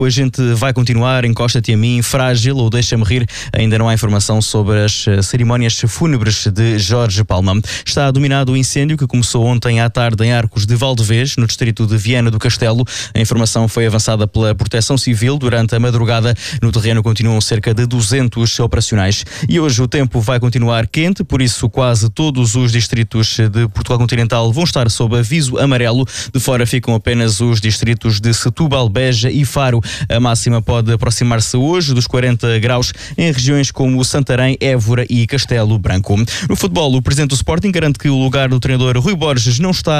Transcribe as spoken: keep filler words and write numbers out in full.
A gente vai continuar, encosta-te a mim, frágil ou deixa-me rir. Ainda não há informação sobre as cerimónias fúnebres de Jorge Palma. Está dominado o incêndio que começou ontem à tarde em Arcos de Valdevez, no distrito de Viana do Castelo. A informação foi avançada pela Proteção Civil durante a madrugada. No terreno continuam cerca de duzentos operacionais. E hoje o tempo vai continuar quente, por isso quase todos os distritos de Portugal continental vão estar sob aviso amarelo. De fora ficam apenas os distritos de Setúbal, Beja e Faro. A máxima pode aproximar-se hoje dos quarenta graus em regiões como Santarém, Évora e Castelo Branco. No futebol, o presidente do Sporting garante que o lugar do treinador Rui Borges não está